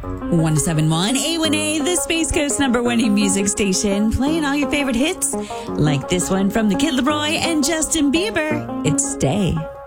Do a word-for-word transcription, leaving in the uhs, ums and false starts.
one oh seven point one A one A, the Space Coast number one hit music station, playing all your favorite hits, like this one from the Kid Laroi and Justin Bieber. It's Stay.